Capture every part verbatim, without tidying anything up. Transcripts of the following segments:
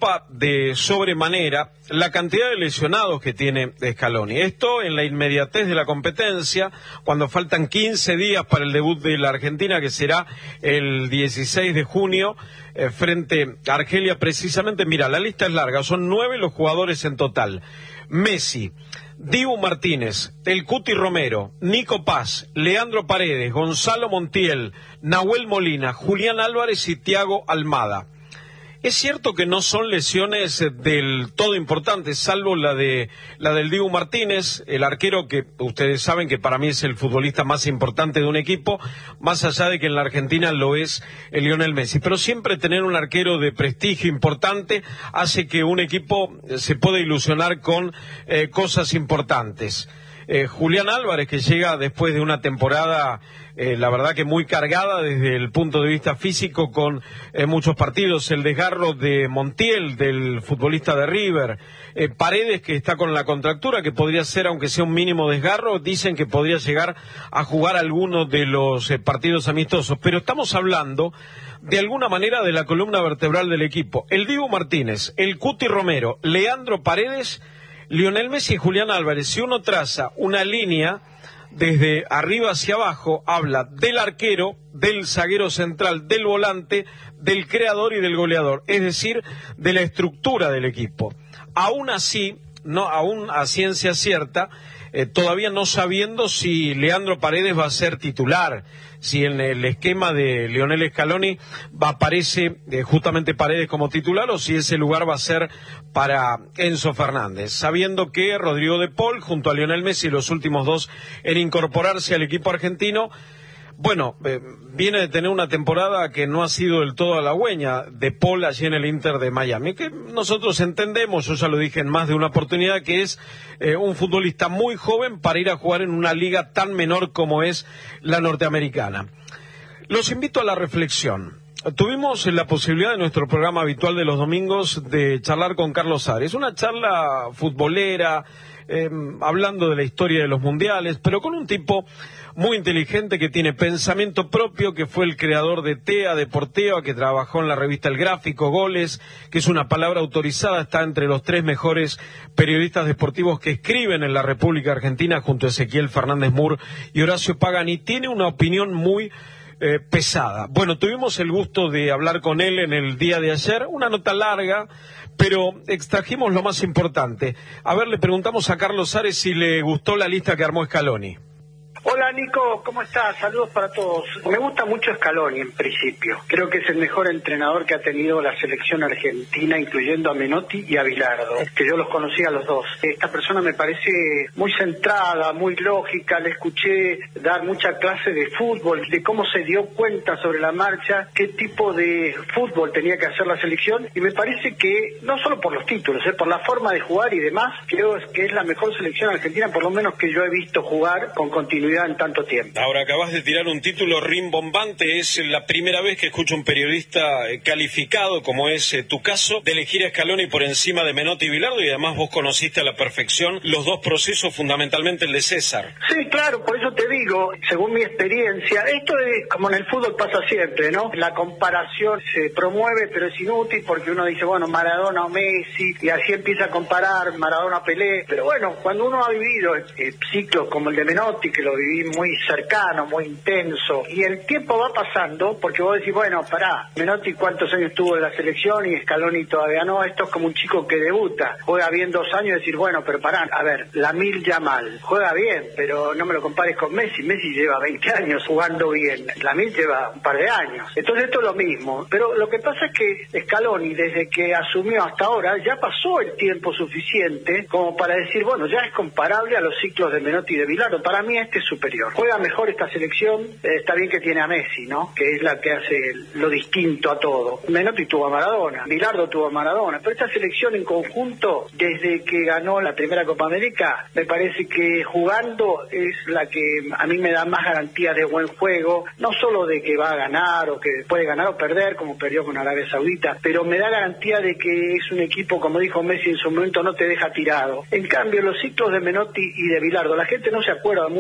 preocupa de sobremanera la cantidad de lesionados que tiene Scaloni. Esto en la inmediatez de la competencia, cuando faltan quince días para el debut de la Argentina, que será el dieciséis de junio, eh, frente a Argelia precisamente. Mira, la lista es larga, son nueve los jugadores en total. Messi, Dibu Martínez, El Cuti Romero, Nico Paz, Leandro Paredes, Gonzalo Montiel, Nahuel Molina, Julián Álvarez y Thiago Almada. Es cierto que no son lesiones del todo importantes, salvo la de la del Dibu Martínez, el arquero que ustedes saben que para mí es el futbolista más importante de un equipo, más allá de que en la Argentina lo es el Lionel Messi. Pero siempre tener un arquero de prestigio importante hace que un equipo se pueda ilusionar con eh, cosas importantes. Eh, Julián Álvarez, que llega después de una temporada, eh, la verdad que muy cargada desde el punto de vista físico, con eh, muchos partidos, el desgarro de Montiel, del futbolista de River, eh, Paredes, que está con la contractura, que podría ser, aunque sea un mínimo desgarro, dicen que podría llegar a jugar algunos de los eh, partidos amistosos, pero estamos hablando de alguna manera de la columna vertebral del equipo. El Dibu Martínez, el Cuti Romero, Leandro Paredes, Lionel Messi y Julián Álvarez. Si uno traza una línea desde arriba hacia abajo, habla del arquero, del zaguero central, del volante, del creador y del goleador, es decir, de la estructura del equipo. Aún así, no, aún a ciencia cierta, eh, todavía no sabiendo si Leandro Paredes va a ser titular, si en el esquema de Lionel Scaloni va aparece eh, justamente Paredes como titular, o si ese lugar va a ser para Enzo Fernández, sabiendo que Rodrigo de Paul junto a Lionel Messi, los últimos dos en incorporarse al equipo argentino. Bueno, eh, viene de tener una temporada que no ha sido del todo halagüeña, de Paul allí en el Inter de Miami, que nosotros entendemos, yo ya lo dije en más de una oportunidad, que es eh, un futbolista muy joven para ir a jugar en una liga tan menor como es la norteamericana. Los invito a la reflexión. Tuvimos la posibilidad en nuestro programa habitual de los domingos de charlar con Carlos Ares, una charla futbolera, eh, hablando de la historia de los mundiales, pero con un tipo muy inteligente que tiene pensamiento propio, que fue el creador de TEA Deportiva, que trabajó en la revista El Gráfico, Goles, que es una palabra autorizada, está entre los tres mejores periodistas deportivos que escriben en la República Argentina, junto a Ezequiel Fernández Mur y Horacio Pagani. Tiene una opinión muy eh, pesada. Bueno, tuvimos el gusto de hablar con él en el día de ayer, una nota larga, pero extrajimos lo más importante. A ver, le preguntamos a Carlos Ares si le gustó la lista que armó Scaloni. Hola Nico, ¿cómo estás? Saludos para todos. Me gusta mucho Scaloni en principio. Creo que es el mejor entrenador que ha tenido la selección argentina, incluyendo a Menotti y a Bilardo, que yo los conocí a los dos. Esta persona me parece muy centrada, muy lógica. Le escuché dar mucha clase de fútbol, de cómo se dio cuenta sobre la marcha, qué tipo de fútbol tenía que hacer la selección, y me parece que, no solo por los títulos, eh, por la forma de jugar y demás, creo que es la mejor selección argentina, por lo menos que yo he visto jugar con continuidad en tanto tiempo. Ahora acabas de tirar un título rimbombante, es la primera vez que escucho un periodista calificado, como es eh, tu caso, de elegir a Scaloni por encima de Menotti y Bilardo, y además vos conociste a la perfección los dos procesos, fundamentalmente el de César. Sí, claro, por eso te digo, según mi experiencia, esto es como en el fútbol pasa siempre, ¿no? La comparación se promueve, pero es inútil, porque uno dice, bueno, Maradona o Messi, y así empieza a comparar Maradona Pelé, pero bueno, cuando uno ha vivido eh, ciclos como el de Menotti, que lo viví muy cercano, muy intenso, y el tiempo va pasando, porque vos decís, bueno, pará, Menotti cuántos años tuvo en la selección y Scaloni todavía no. Esto es como un chico que debuta, juega bien dos años y decir, bueno, pero pará, a ver, Lamil Yamal, juega bien, pero no me lo compares con Messi. Messi lleva veinte años jugando bien, Lamil lleva un par de años, entonces esto es lo mismo, pero lo que pasa es que Scaloni, desde que asumió hasta ahora, ya pasó el tiempo suficiente como para decir, bueno, ya es comparable a los ciclos de Menotti y de Bilardo. Para mí este es superior. Juega mejor esta selección, eh, está bien que tiene a Messi, ¿no? Que es la que hace lo distinto a todo. Menotti tuvo a Maradona, Bilardo tuvo a Maradona, pero esta selección en conjunto, desde que ganó la primera Copa América, me parece que jugando es la que a mí me da más garantías de buen juego, no solo de que va a ganar o que puede ganar o perder, como perdió con Arabia Saudita, pero me da garantía de que es un equipo, como dijo Messi en su momento, no te deja tirado. En cambio, los ciclos de Menotti y de Bilardo, la gente no se acuerda mucho ahora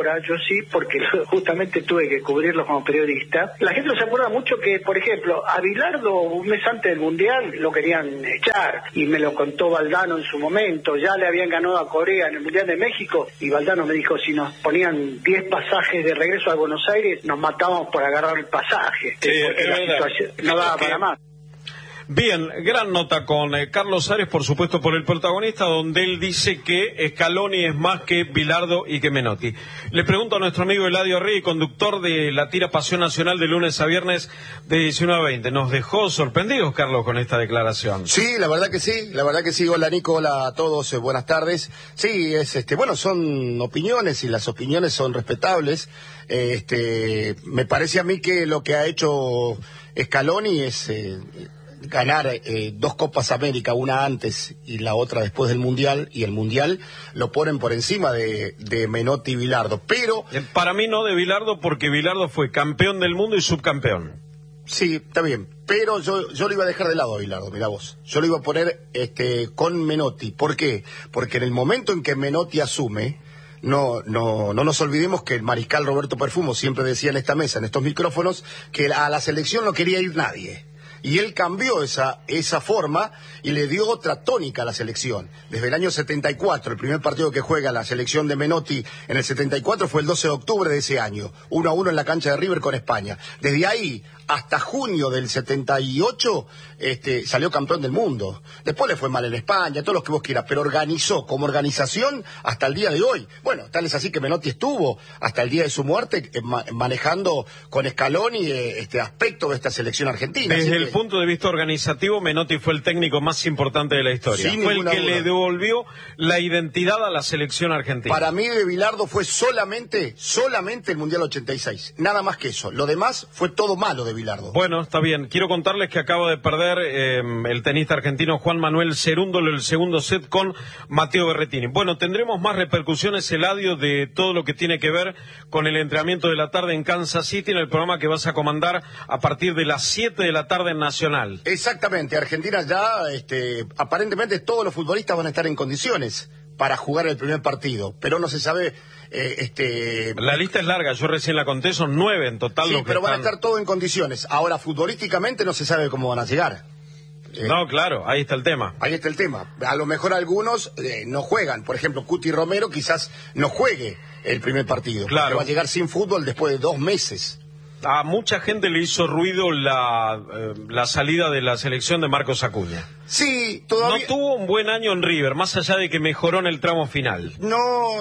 ahora, yo sí, porque justamente tuve que cubrirlo como periodista. La gente no se acuerda mucho que, por ejemplo, a Bilardo un mes antes del Mundial lo querían echar, y me lo contó Valdano en su momento. Ya le habían ganado a Corea en el Mundial de México, y Valdano me dijo, si nos ponían diez pasajes de regreso a Buenos Aires, nos matábamos por agarrar el pasaje, sí, porque la situación no daba para más. Bien, gran nota con eh, Carlos Ares, por supuesto por el protagonista, donde él dice que Scaloni es más que Bilardo y que Menotti. Le pregunto a nuestro amigo Eladio Rey, conductor de la tira Pasión Nacional de lunes a viernes de diecinueve a veinte. ¿Nos dejó sorprendidos, Carlos, con esta declaración? Sí, la verdad que sí, la verdad que sí. Hola, Nico, hola a todos, eh, buenas tardes. Sí, es este, bueno, son opiniones y las opiniones son respetables. Eh, este, me parece a mí que lo que ha hecho Scaloni es eh, ganar eh, dos Copas América, una antes y la otra después del Mundial, y el Mundial lo ponen por encima de, de Menotti y Bilardo, pero... Eh, para mí no de Bilardo, porque Bilardo fue campeón del mundo y subcampeón. Sí, está bien, pero yo, yo lo iba a dejar de lado a Bilardo, mirá vos. Yo lo iba a poner este, con Menotti. ¿Por qué? Porque en el momento en que Menotti asume... No, no, no nos olvidemos que el mariscal Roberto Perfumo siempre decía en esta mesa, en estos micrófonos, que a la selección no quería ir nadie. Y él cambió esa, esa forma y le dio otra tónica a la selección. Desde el año setenta y cuatro, el primer partido que juega la selección de Menotti en el setenta y cuatro fue el doce de octubre de ese año, uno a uno en la cancha de River con España. Desde ahí hasta junio del setenta y ocho este, salió campeón del mundo. Después le fue mal en España, todo lo que vos quieras, pero organizó como organización hasta el día de hoy. Bueno, tal es así que Menotti estuvo hasta el día de su muerte eh, ma manejando con Scaloni eh, este aspecto de esta selección argentina. Desde así el que... punto de vista organizativo, Menotti fue el técnico más importante de la historia. Sin fue el que duda. le devolvió la identidad a la selección argentina. Para mí de Bilardo fue solamente, solamente el Mundial ochenta y seis. Nada más que eso. Lo demás fue todo malo de Bilardo. Bueno, está bien. Quiero contarles que acaba de perder eh, el tenista argentino Juan Manuel Cerúndolo el segundo set con Matteo Berrettini. Bueno, tendremos más repercusiones, Eladio, de todo lo que tiene que ver con el entrenamiento de la tarde en Kansas City, en el programa que vas a comandar a partir de las siete de la tarde en Nacional. Exactamente. Argentina ya, este, aparentemente todos los futbolistas van a estar en condiciones para jugar el primer partido, pero no se sabe... Eh, este... La lista es larga, yo recién la conté, son nueve en total. Sí, los que pero van a están... estar todos en condiciones. Ahora, futbolísticamente no se sabe cómo van a llegar. Eh, no, claro, ahí está el tema. Ahí está el tema. A lo mejor algunos eh, no juegan. Por ejemplo, Cuti Romero quizás no juegue el primer partido. Claro. Va a llegar sin fútbol después de dos meses. A mucha gente le hizo ruido la, eh, la salida de la selección de Marcos Acuña. Sí, todavía... No tuvo un buen año en River, más allá de que mejoró en el tramo final. No,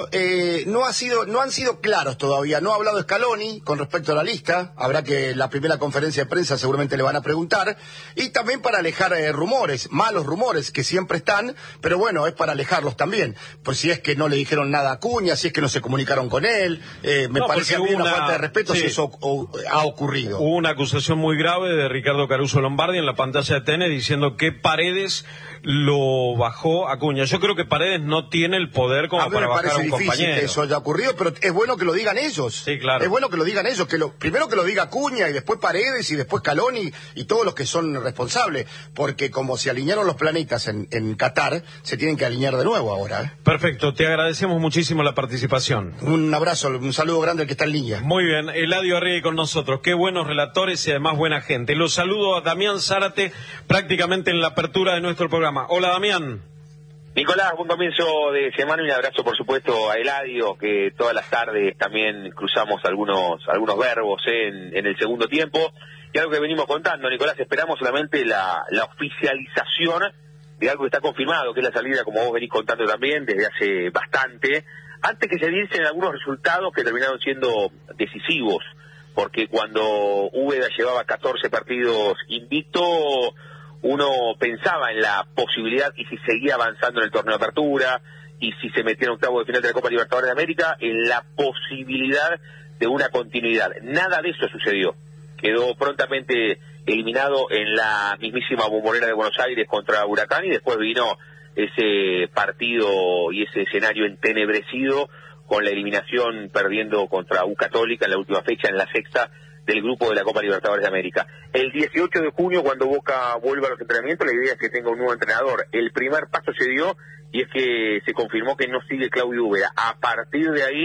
eh, no ha sido, no han sido claros todavía. No ha hablado Scaloni con respecto a la lista. Habrá que la primera conferencia de prensa seguramente le van a preguntar. Y también para alejar eh, rumores, malos rumores que siempre están, pero bueno, es para alejarlos también. Pues si es que no le dijeron nada a Acuña, si es que no se comunicaron con él, eh, me no, parece a mí una... una falta de respeto sí. si eso o, ha ocurrido. Hubo una acusación muy grave de Ricardo Caruso Lombardi en la pantalla de T N diciendo que Paredes lo bajó a Acuña. Yo creo que Paredes no tiene el poder como para bajar a un compañero. A mí me parece difícil que eso haya ocurrido, pero es bueno que lo digan ellos. Sí, claro. Es bueno que lo digan ellos, que lo primero que lo diga Acuña y después Paredes y después Scaloni y todos los que son responsables, porque como se alinearon los planetas en, en Qatar, se tienen que alinear de nuevo ahora. ¿eh? Perfecto, te agradecemos muchísimo la participación. Un abrazo, un saludo grande al que está en línea. Muy bien, Eladio Arregui con nosotros. Qué buenos relatores y además buena gente. Los saludo a Damián Zárate prácticamente en la apertura de nuestro programa. Hola, Damián. Nicolás, buen comienzo de semana y un abrazo, por supuesto, a Eladio, que todas las tardes también cruzamos algunos algunos verbos ¿eh? en, en el segundo tiempo. Y algo que venimos contando, Nicolás, esperamos solamente la, la oficialización de algo que está confirmado, que es la salida, como vos venís contando también, desde hace bastante, antes que se diesen algunos resultados que terminaron siendo decisivos, porque cuando Úbeda llevaba catorce partidos invicto, uno pensaba en la posibilidad, y si seguía avanzando en el torneo de apertura, y si se metía en octavo de final de la Copa Libertadores de América, en la posibilidad de una continuidad. Nada de eso sucedió. Quedó prontamente eliminado en la mismísima Bombonera de Buenos Aires contra Huracán, y después vino ese partido y ese escenario entenebrecido con la eliminación perdiendo contra U Católica en la última fecha, en la sexta del grupo de la Copa Libertadores de América. El dieciocho de junio, cuando Boca vuelva a los entrenamientos, la idea es que tenga un nuevo entrenador. El primer paso se dio y es que se confirmó que no sigue Claudio Úbeda. A partir de ahí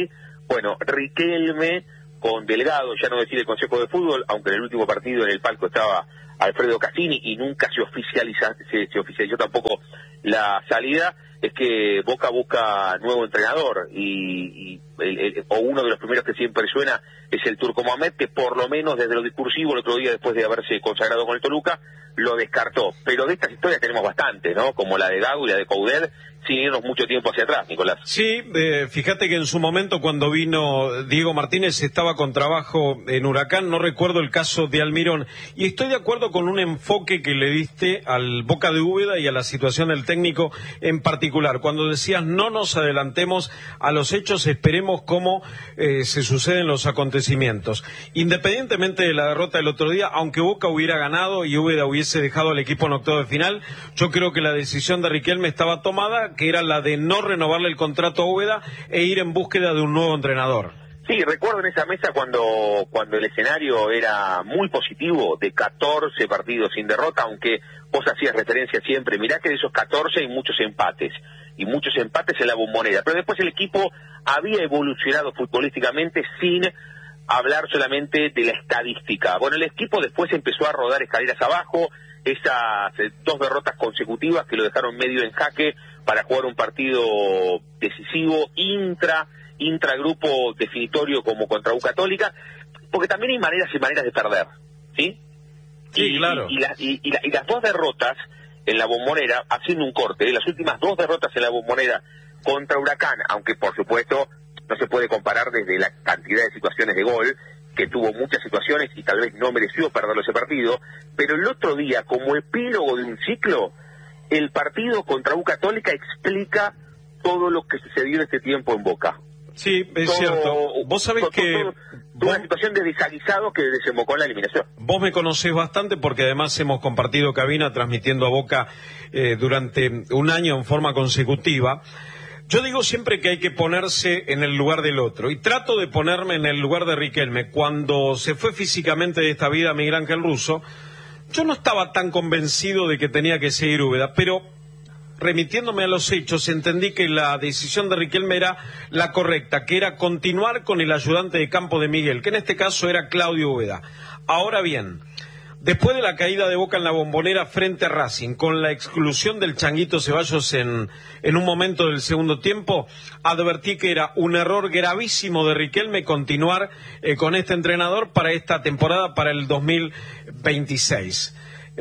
Bueno, Riquelme con Delgado, ya no decide el Consejo de Fútbol, aunque en el último partido en el palco estaba Alfredo Cassini y nunca se oficializa, se, se oficializó tampoco la salida, es que Boca busca nuevo entrenador y, y el, el, o uno de los primeros que siempre suena es el Turco Mohamed, que por lo menos desde lo discursivo el otro día, después de haberse consagrado con el Toluca, lo descartó. Pero de estas historias tenemos bastante, ¿no? Como la de Gago y la de Coudet, sin irnos mucho tiempo hacia atrás, Nicolás. Sí, eh, fíjate que en su momento cuando vino Diego Martínez estaba con trabajo en Huracán, no recuerdo el caso de Almirón, y estoy de acuerdo con un enfoque que le diste al Boca de Úbeda y a la situación del técnico en particular, cuando decías no nos adelantemos a los hechos, esperemos cómo eh, se suceden los acontecimientos. Independientemente de la derrota del otro día, aunque Boca hubiera ganado y Úbeda hubiese dejado al equipo en octavo de final, yo creo que la decisión de Riquelme estaba tomada, que era la de no renovarle el contrato a Úbeda e ir en búsqueda de un nuevo entrenador. Sí, recuerdo en esa mesa cuando cuando el escenario era muy positivo, de catorce partidos sin derrota, aunque vos hacías referencia siempre, mirá que de esos catorce hay muchos empates, y muchos empates en la Bombonera, pero después el equipo había evolucionado futbolísticamente sin hablar solamente de la estadística. Bueno, el equipo después empezó a rodar escaleras abajo, esas dos derrotas consecutivas que lo dejaron medio en jaque para jugar un partido decisivo, intra, intragrupo definitorio como contra U Católica, porque también hay maneras y maneras de perder, ¿sí? Sí, y, claro. Y, y, la, y, y, la, y las dos derrotas en la Bombonera, haciendo un corte, ¿eh? Las últimas dos derrotas en la Bombonera contra Huracán, aunque por supuesto no se puede comparar desde la cantidad de situaciones de gol, que tuvo muchas situaciones y tal vez no mereció perderlo ese partido, pero el otro día, como epílogo de un ciclo, el partido contra U Católica explica todo lo que sucedió en este tiempo en Boca. Sí, es todo, cierto. Vos sabés todo, que... Todo, vos, una situación de desaguisado que desembocó en la eliminación. Vos me conocés bastante porque además hemos compartido cabina transmitiendo a Boca eh, durante un año en forma consecutiva. Yo digo siempre que hay que ponerse en el lugar del otro, y trato de ponerme en el lugar de Riquelme. Cuando se fue físicamente de esta vida Miguel Ángel Russo, yo no estaba tan convencido de que tenía que seguir Úbeda, pero remitiéndome a los hechos, entendí que la decisión de Riquelme era la correcta, que era continuar con el ayudante de campo de Miguel, que en este caso era Claudio Úbeda. Ahora bien, después de la caída de Boca en la Bombonera frente a Racing, con la exclusión del Changuito Ceballos en, en un momento del segundo tiempo, advertí que era un error gravísimo de Riquelme continuar eh, con este entrenador para esta temporada, para el dos mil veintiséis.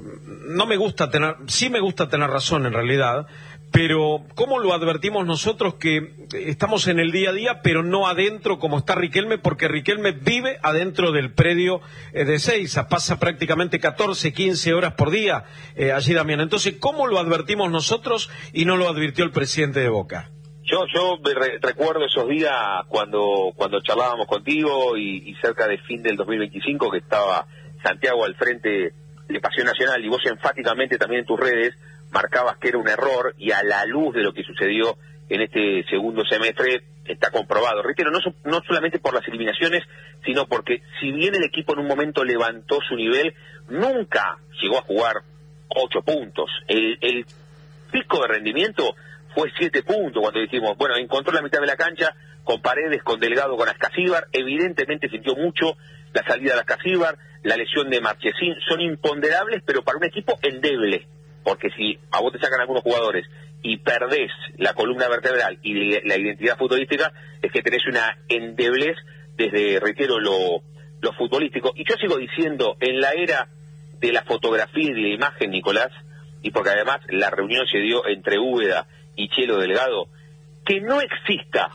No me gusta tener, sí me gusta tener razón en realidad, pero ¿cómo lo advertimos nosotros que estamos en el día a día, pero no adentro como está Riquelme? Porque Riquelme vive adentro del predio eh, de Seiza, pasa prácticamente catorce, quince horas por día eh, allí, Damián. Entonces, ¿cómo lo advertimos nosotros y no lo advirtió el presidente de Boca? Yo yo re recuerdo esos días cuando cuando charlábamos contigo y, y cerca de fin del dos mil veinticinco, que estaba Santiago al frente de Pasión Nacional, y vos enfáticamente también en tus redes marcabas que era un error, y a la luz de lo que sucedió en este segundo semestre está comprobado. Reitero, no, so, no solamente por las eliminaciones, sino porque si bien el equipo en un momento levantó su nivel, nunca llegó a jugar ocho puntos. El, el pico de rendimiento fue siete puntos cuando dijimos, bueno, encontró la mitad de la cancha con Paredes, con Delgado, con Ascasíbar, evidentemente sintió mucho la salida de Ascasíbar, la lesión de Marchesín, son imponderables, pero para un equipo endeble, porque si a vos te sacan algunos jugadores y perdés la columna vertebral y la identidad futbolística, es que tenés una endeblez desde, reitero, lo, lo futbolístico. Y yo sigo diciendo, en la era de la fotografía y de la imagen, Nicolás, y porque además la reunión se dio entre Úbeda y Chelo Delgado, que no exista,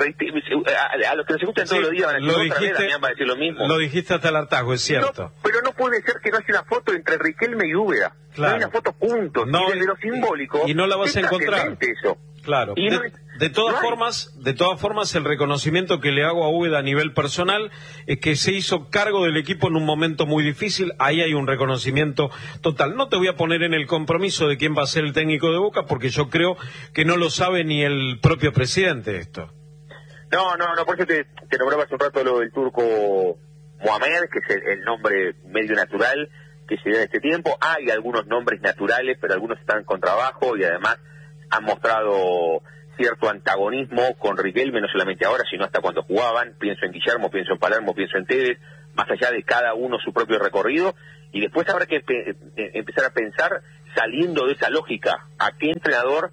a los que nos escuchan todos sí, los días van a decir otra vez, Damián va a decir lo mismo. Lo dijiste hasta el hartazgo, es cierto. No, pero no puede ser que no haya una foto entre Riquelme y Úbeda. Claro. No hay una foto juntos, no, y desde lo simbólico. Y no la vas a encontrar. Eso. Claro. Y de, no, de todas no formas, de todas formas, el reconocimiento que le hago a Úbeda a nivel personal es que se hizo cargo del equipo en un momento muy difícil. Ahí hay un reconocimiento total. No te voy a poner en el compromiso de quién va a ser el técnico de Boca, porque yo creo que no lo sabe ni el propio presidente esto. No, no, no, por eso te, te nombraba hace un rato lo del turco Mohamed, que es el, el nombre medio natural que se da en este tiempo. Hay algunos nombres naturales, pero algunos están con trabajo y además han mostrado cierto antagonismo con Riquelme, no solamente ahora, sino hasta cuando jugaban. Pienso en Guillermo, pienso en Palermo, pienso en Tevez, más allá de cada uno su propio recorrido. Y después habrá que pe- empezar a pensar, saliendo de esa lógica, a qué entrenador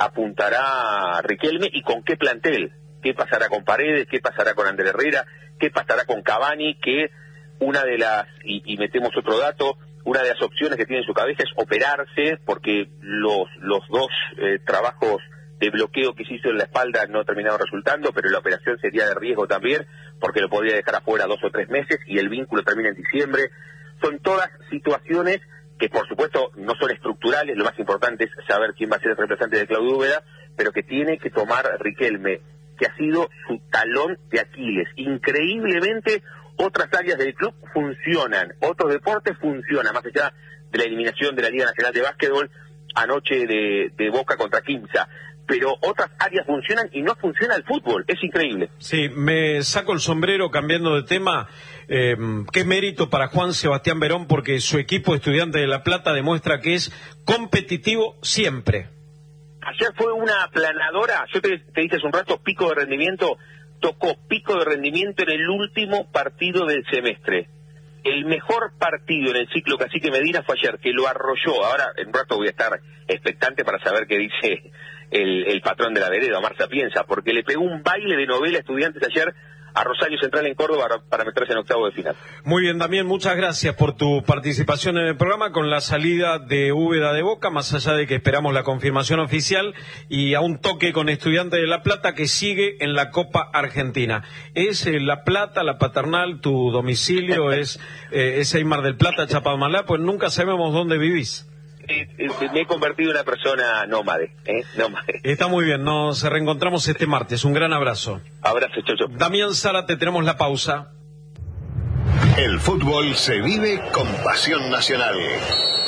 apuntará Riquelme y con qué plantel. ¿Qué pasará con Paredes? ¿Qué pasará con Ander Herrera? ¿Qué pasará con Cavani? Que una de las, y, y metemos otro dato, una de las opciones que tiene en su cabeza es operarse, porque los, los dos eh, trabajos de bloqueo que se hizo en la espalda no terminaron resultando, pero la operación sería de riesgo también, porque lo podría dejar afuera dos o tres meses y el vínculo termina en diciembre. Son todas situaciones que por supuesto no son estructurales, lo más importante es saber quién va a ser el reemplazante de Claudio Úbeda, pero que tiene que tomar Riquelme, que ha sido su talón de Aquiles. Increíblemente, otras áreas del club funcionan, otros deportes funcionan, más allá de la eliminación de la Liga Nacional de Básquetbol anoche de, de Boca contra Quimsa, pero otras áreas funcionan y no funciona el fútbol, es increíble. Sí, me saco el sombrero cambiando de tema. Eh, qué mérito para Juan Sebastián Verón, porque su equipo Estudiantes de La Plata demuestra que es competitivo siempre. Ayer fue una aplanadora, yo te, te dije hace un rato, pico de rendimiento, tocó pico de rendimiento en el último partido del semestre. El mejor partido en el ciclo Cacique Medina fue ayer, que lo arrolló. Ahora, en un rato voy a estar expectante para saber qué dice el, el patrón de la vereda, Omar Sapienza, porque le pegó un baile de novela a Estudiantes ayer a Rosario Central en Córdoba para, para meterse en octavo de final. Muy bien, Damián, muchas gracias por tu participación en el programa con la salida de Úbeda de Boca, más allá de que esperamos la confirmación oficial, y a un toque con Estudiantes de La Plata que sigue en la Copa Argentina. ¿Es eh, La Plata, la Paternal, tu domicilio? ¿Es eh, ese Aymar del Plata, Chapadmalá? Pues nunca sabemos dónde vivís. Eh, eh, me he convertido en una persona nómade, ¿eh? nómade. Está muy bien, nos reencontramos este martes. Un gran abrazo. Abrazo, Chocho. Damián Zárate, tenemos la pausa. El fútbol se vive con pasión nacional.